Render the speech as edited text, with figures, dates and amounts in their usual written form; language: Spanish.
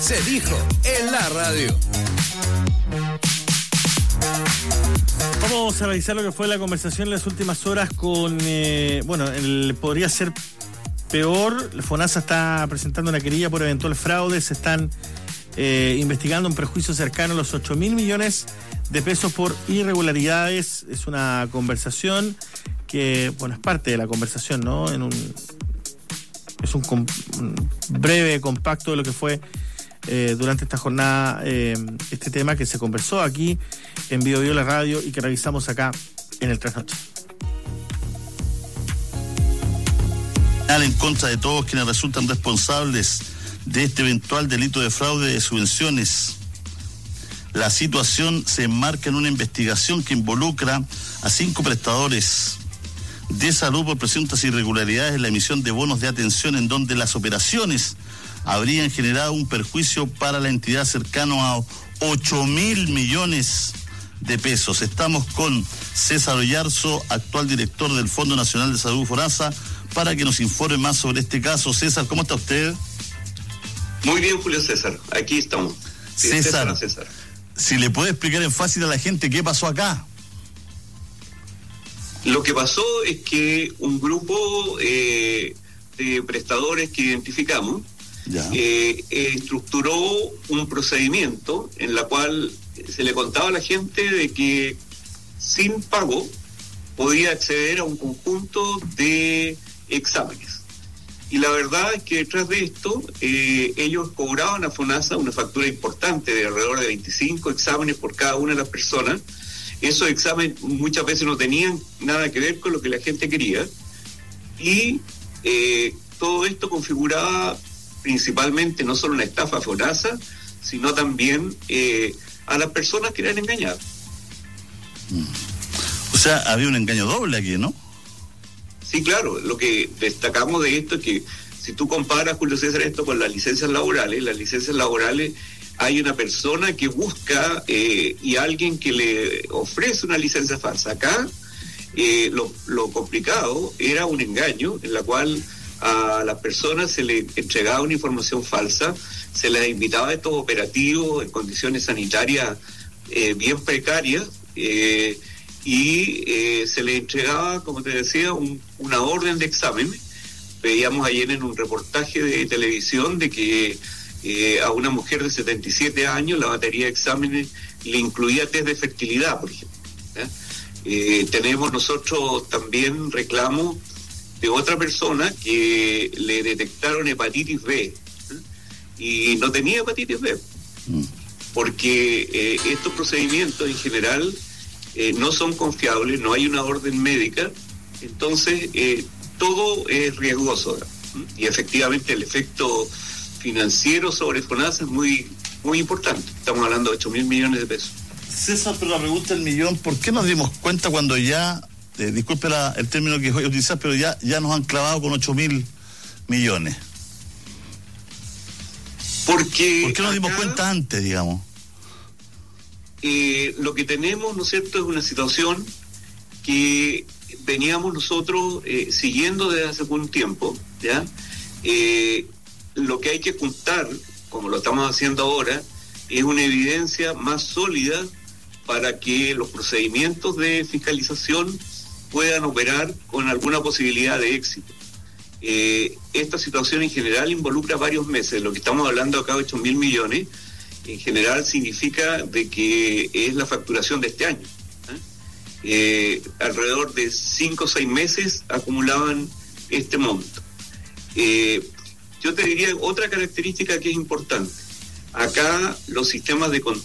se dijo en la radio. Vamos a revisar lo que fue la conversación en las últimas horas con, podría ser peor. FONASA está presentando una querella por eventual fraude. Se están investigando un perjuicio cercano a los 8.000 millones de pesos por irregularidades. Es una conversación que, es parte de la conversación, ¿no? Es un breve compacto de lo que fue durante esta jornada este tema que se conversó aquí en Bio la radio y que revisamos acá en el Trasnoche. En contra de todos quienes resultan responsables de este eventual delito de fraude de subvenciones. La situación se enmarca en una investigación que involucra a 5 prestadores de salud por presuntas irregularidades en la emisión de bonos de atención, en donde las operaciones habrían generado un perjuicio para la entidad cercano a 8.000 millones de pesos. Estamos con César Oyarzo, actual director del Fondo Nacional de Salud FONASA, para que nos informe más sobre este caso. César, ¿cómo está usted? Muy bien, Julio César, aquí estamos. Sí, César, si le puede explicar en fácil a la gente qué pasó acá. Lo que pasó es que un grupo de prestadores que identificamos estructuró un procedimiento en la cual se le contaba a la gente de que sin pago podía acceder a un conjunto de exámenes. Y la verdad es que detrás de esto ellos cobraban a FONASA una factura importante de alrededor de 25 exámenes por cada una de las personas. Esos exámenes muchas veces no tenían nada que ver con lo que la gente quería, y todo esto configuraba principalmente no solo una estafa a FONASA, sino también a las personas que eran engañadas. O sea, había un engaño doble aquí, ¿no? Sí, claro. Lo que destacamos de esto es que si tú comparas, Julio César, esto con las licencias laborales hay una persona que busca y alguien que le ofrece una licencia falsa. Acá lo complicado era un engaño en la cual a las personas se les entregaba una información falsa, se les invitaba a estos operativos en condiciones sanitarias bien precarias, y se les entregaba, como te decía, una orden de examen. Veíamos ayer en un reportaje de televisión de que a una mujer de 77 años la batería de exámenes le incluía test de fertilidad, por ejemplo. Tenemos nosotros también reclamos de otra persona que le detectaron hepatitis B y no tenía hepatitis B, porque estos procedimientos en general no son confiables, no hay una orden médica, entonces todo es riesgoso, y efectivamente el efecto financiero sobre FONASA es muy, muy importante. Estamos hablando de 8.000 millones de pesos. César, pero la pregunta del millón, ¿por qué nos dimos cuenta cuando ya, disculpe el término que voy a utilizar, pero ya nos han clavado con 8.000 millones? ¿Por qué nos dimos cuenta antes, digamos? Lo que tenemos, ¿no es cierto?, es una situación que veníamos nosotros siguiendo desde hace algún tiempo, ¿ya? Lo que hay que juntar, como lo estamos haciendo ahora, es una evidencia más sólida para que los procedimientos de fiscalización puedan operar con alguna posibilidad de éxito. Esta situación en general involucra varios meses. Lo que estamos hablando acá de 8.000 millones, en general significa de que es la facturación de este año. Alrededor de 5 o 6 meses acumulaban este monto. Yo te diría otra característica que es importante. Acá los sistemas de control